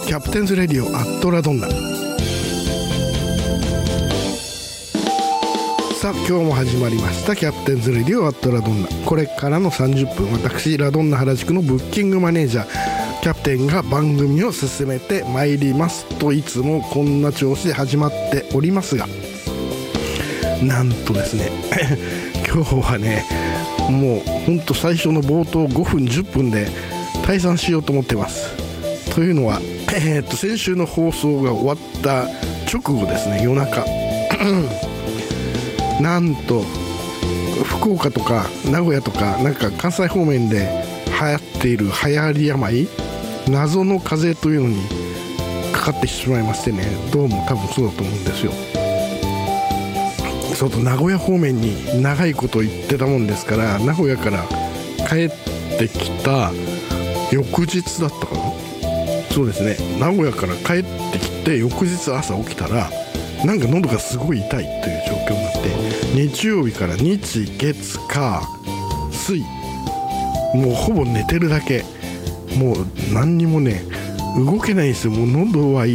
キャプテンズレディオアットラドンナ。さあ今日も始まりましたキャプテンズレディオアットラドンナ。これからの30分、私ラドンナ原宿のブッキングマネージャーキャプテンが番組を進めてまいりますと、いつもこんな調子で始まっておりますが、なんとですね今日はね、もうほんと最初の冒頭5分10分で退散しようと思ってます。というのは、先週の放送が終わった直後ですね、夜中なんと福岡とか名古屋とかなんか関西方面で流行っている流行り病、謎の風邪というのにかかってしまいましてね、どうも多分そうだと思うんですよ。そうと名古屋方面に長いこと言ってたもんですから、名古屋から帰ってきた翌日だったかな。そうですね、名古屋から帰ってきて翌日朝起きたらなんか喉がすごい痛いという状況になって、日曜日から日月火水、もうほぼ寝てるだけ、もう何にもね動けないんですよ。もう喉は痛